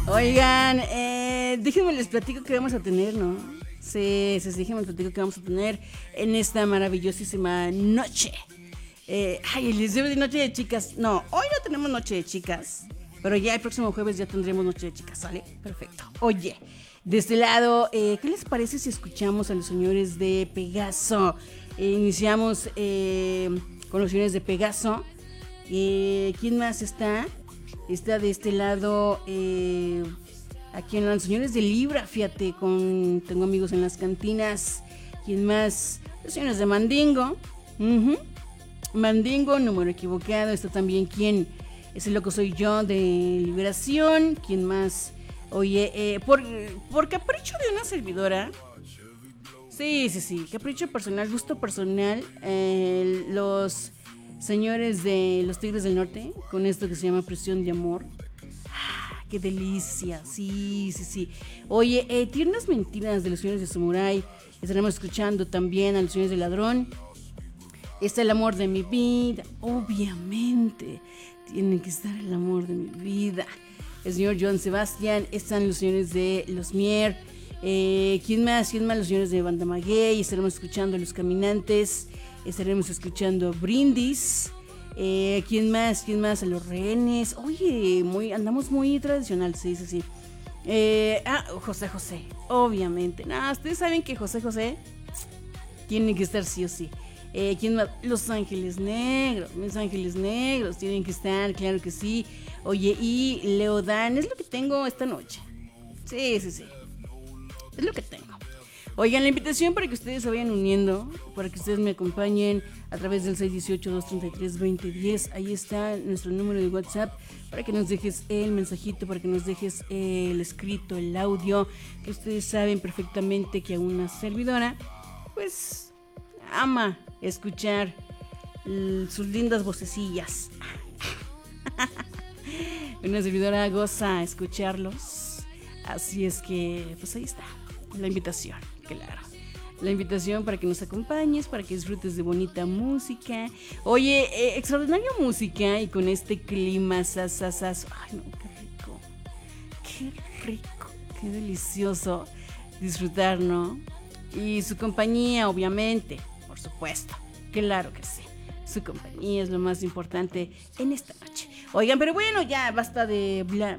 Oigan, déjenme les platico que vamos a tener, ¿no? Sí, déjenme les platico que vamos a tener en esta maravillosísima noche. Les debo de noche de chicas. No, hoy no tenemos noche de chicas, pero ya el próximo jueves ya tendremos noche de chicas, ¿sale? Perfecto. Oye, de este lado, ¿qué les parece si escuchamos a los señores de Pegaso? Iniciamos con los señores de Pegaso. ¿Quién más está? Está de este lado aquí en los señores de Libra, fíjate, tengo amigos en las cantinas. ¿Quién más? Los señores de Mandingo. Mandingo, número equivocado. Está también quien es el loco soy yo de Liberación. ¿Quién más? Oye, por capricho de una servidora. Sí, capricho personal, gusto personal. Los señores de los Tigres del Norte, con esto que se llama Presión de Amor. ¡Qué delicia! Sí. Oye, Tiernas Mentiras de los señores de Samurai. Estaremos escuchando también a los señores de Ladrón. Está el amor de mi vida. Obviamente, tiene que estar el amor de mi vida. El señor Joan Sebastián. Están los señores de Los Mier. ¿Quién más? Los señores de Banda Maguey. Estaremos escuchando a Los Caminantes. Estaremos escuchando Brindis. ¿Quién más? A Los Rehenes. Oye, andamos muy tradicional, sí. José. Obviamente. No, ustedes saben que José tiene que estar sí o sí. ¿Quién más? Los Ángeles Negros. Mis Ángeles Negros tienen que estar, claro que sí. Oye, y Leodán, es lo que tengo esta noche. Sí. Es lo que tengo. Oigan, la invitación para que ustedes se vayan uniendo, para que ustedes me acompañen a través del 618-233-2010. Ahí está nuestro número de WhatsApp para que nos dejes el mensajito, para que nos dejes el escrito, el audio, que ustedes saben perfectamente que a una servidora, pues, ama escuchar sus lindas vocecillas. Una servidora goza escucharlos. Así es que, pues ahí está la invitación, claro. La invitación para que nos acompañes, para que disfrutes de bonita música. Oye, extraordinaria música y con este clima sasasas. Ay, no, qué rico, qué delicioso disfrutar, ¿no? Y su compañía, obviamente, por supuesto, claro que sí. Su compañía es lo más importante en esta noche. Oigan, pero bueno, ya basta de bla.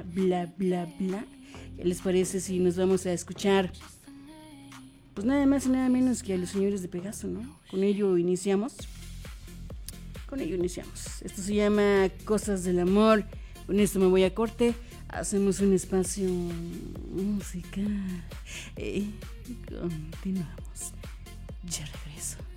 ¿Qué les parece si nos vamos a escuchar? Pues nada más y nada menos que a los señores de Pegaso, ¿no? Con ello iniciamos. Esto se llama Cosas del Amor. Con esto me voy a corte. Hacemos un espacio musical. Continuamos. Ya regreso.